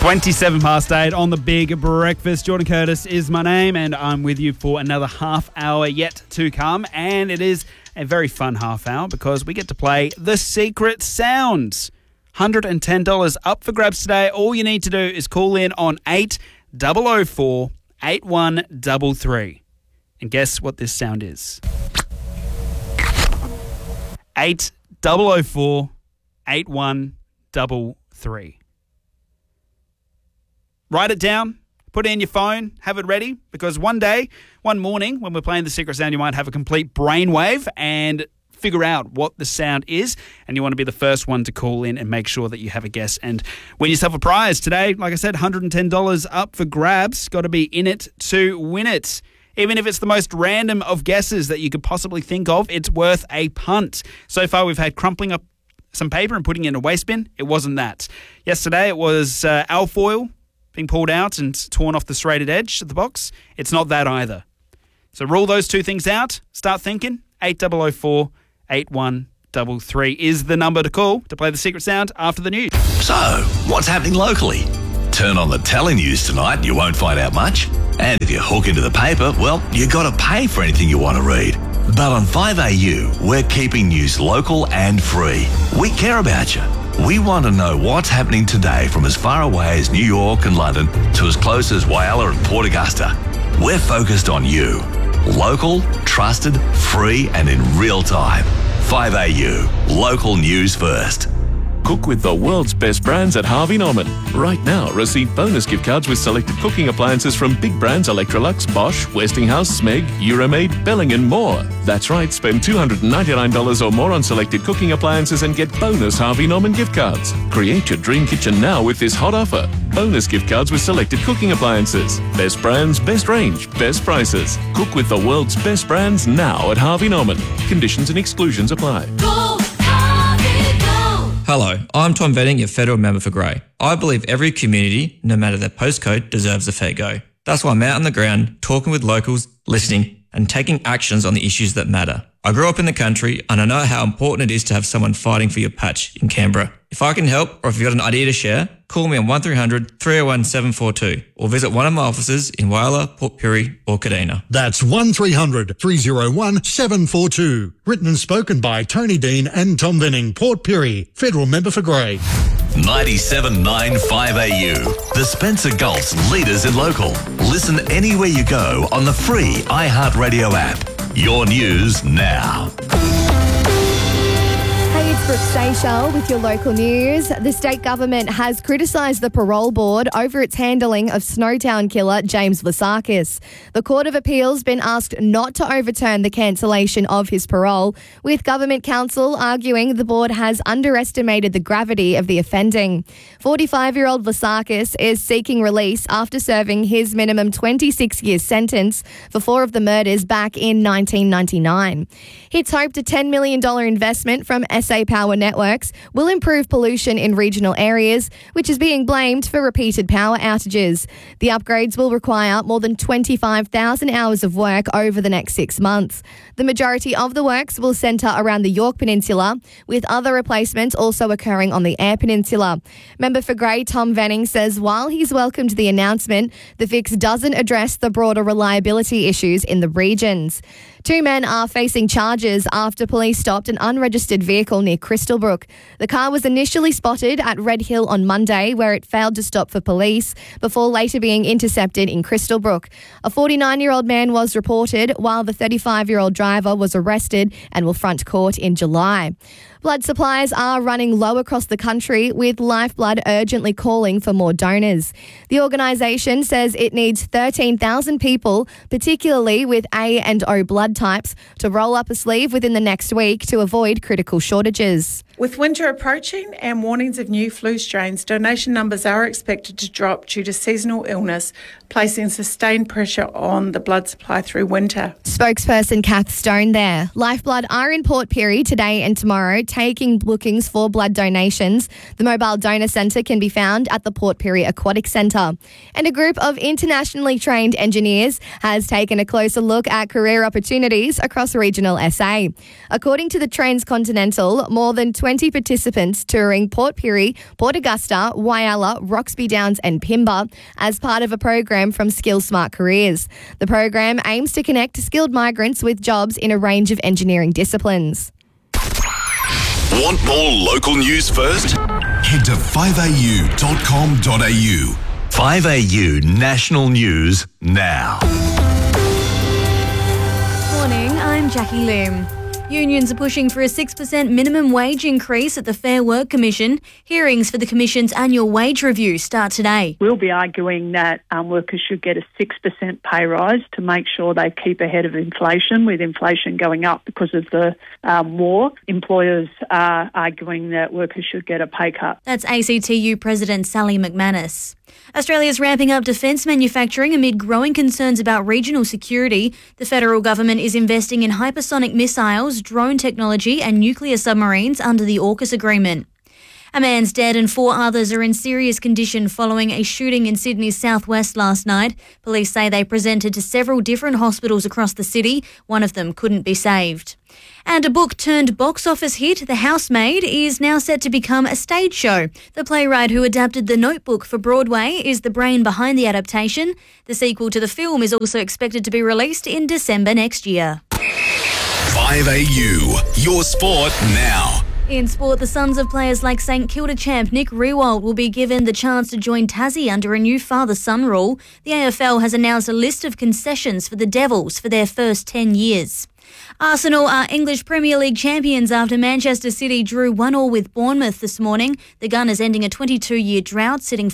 27 past 8 on the Big Breakfast. Jordan Curtis is my name, and I'm with you for another half hour yet to come. And it is a very fun half hour because we get to play The Secret Sounds. $110 up for grabs today. All you need to do is call in on 8004 8133. And guess what this sound is? 8004 8133. Write it down, put it in your phone, have it ready, because one morning, when we're playing The Secret Sound, you might have a complete brainwave and figure out what the sound is, and you want to be the first one to call in and make sure that you have a guess and win yourself a prize. Today, like I said, $110 up for grabs. Got to be in it to win it. Even if it's the most random of guesses that you could possibly think of, it's worth a punt. So far, we've had crumpling up some paper and putting it in a waste bin. It wasn't that. Yesterday, it was alfoil being pulled out and torn off the serrated edge of the box. It's not that either. So rule those two things out. Start thinking. 8004 8133 is the number to call to play The Secret Sound after the news. So, what's happening locally? Turn on the telenews tonight and you won't find out much. And if you hook into the paper, well, you got to pay for anything you want to read. But on 5AU, we're keeping news local and free. We care about you. We want to know what's happening today from as far away as New York and London to as close as Whyalla and Port Augusta. We're focused on you. Local, trusted, free and in real time. 5AU, local news first. Cook with the world's best brands at Harvey Norman. Right now, receive bonus gift cards with selected cooking appliances from big brands Electrolux, Bosch, Westinghouse, Smeg, Euromaid, Belling and more. That's right, spend $299 or more on selected cooking appliances and get bonus Harvey Norman gift cards. Create your dream kitchen now with this hot offer. Bonus gift cards with selected cooking appliances. Best brands, best range, best prices. Cook with the world's best brands now at Harvey Norman. Conditions and exclusions apply. Hello, I'm Tom Venning, your federal member for Grey. I believe every community, no matter their postcode, deserves a fair go. That's why I'm out on the ground, talking with locals, listening, and taking actions on the issues that matter. I grew up in the country, and I know how important it is to have someone fighting for your patch in Canberra. If I can help, or if you've got an idea to share, call me on 1300 301 742, or visit one of my offices in Whyalla, Port Pirie, or Kadina. That's 1300 301 742. Written and spoken by Tony Dean and Tom Venning, Port Pirie, federal member for Grey. 97.9 5AU, the Spencer Gulf's leaders in local. Listen anywhere you go on the free iHeartRadio app. Your news now. Hey, it's Brooke Stachel with your local news. The state government has criticised the parole board over its handling of Snowtown killer James Vlassakis. The Court of Appeal's been asked not to overturn the cancellation of his parole, with government counsel arguing the board has underestimated the gravity of the offending. 45-year-old Vlassakis is seeking release after serving his minimum 26-year sentence for 4 of the murders back in 1999. It's hoped a $10 million investment from SA Power Networks will improve pollution in regional areas, which is being blamed for repeated power outages. The upgrades will require more than 25,000 hours of work over the next 6 months. The majority of the works will centre around the Yorke Peninsula, with other replacements also occurring on the Eyre Peninsula. Member for Grey Tom Venning says while he's welcomed the announcement, the fix doesn't address the broader reliability issues in the regions. 2 men are facing charges after police stopped an unregistered vehicle near Crystalbrook. The car was initially spotted at Red Hill on Monday, where it failed to stop for police before later being intercepted in Crystalbrook. A 49-year-old man was reported, while the 35-year-old driver was arrested and will front court in July. Blood supplies are running low across the country, with Lifeblood urgently calling for more donors. The organisation says it needs 13,000 people, particularly with A and O blood types, to roll up a sleeve within the next week to avoid critical shortages. With winter approaching and warnings of new flu strains, donation numbers are expected to drop due to seasonal illness, placing sustained pressure on the blood supply through winter. Spokesperson Kath Stone there. Lifeblood are in Port Pirie today and tomorrow, taking bookings for blood donations. The mobile donor centre can be found at the Port Pirie Aquatic Centre. And a group of internationally trained engineers has taken a closer look at career opportunities across regional SA. According to the Transcontinental, more than 20 participants touring Port Pirie, Port Augusta, Whyalla, Roxby Downs and Pimba as part of a program from Skill Smart Careers. The program aims to connect skilled migrants with jobs in a range of engineering disciplines. Want more local news first? Head to 5au.com.au. 5AU National News now. Morning, I'm Jackie Lim. Unions are pushing for a 6% minimum wage increase at the Fair Work Commission. Hearings for the Commission's annual wage review start today. We'll be arguing that workers should get a 6% pay rise to make sure they keep ahead of inflation, with inflation going up because of the war. Employers are arguing that workers should get a pay cut. That's ACTU President Sally McManus. Australia's ramping up defence manufacturing amid growing concerns about regional security. The federal government is investing in hypersonic missiles, drone technology and nuclear submarines under the AUKUS agreement. A man's dead and 4 others are in serious condition following a shooting in Sydney's southwest last night. Police say they presented to several different hospitals across the city. One of them couldn't be saved. And a book-turned-box office hit, The Housemaid, is now set to become a stage show. The playwright who adapted The Notebook for Broadway is the brain behind the adaptation. The sequel to the film is also expected to be released in December next year. 5AU, your sport now. In sport, the sons of players like St Kilda champ Nick Riewoldt will be given the chance to join Tassie under a new father-son rule. The AFL has announced a list of concessions for the Devils for their first 10 years. Arsenal are English Premier League champions after Manchester City drew 1-1 with Bournemouth this morning. The Gunners ending a 22-year drought, sitting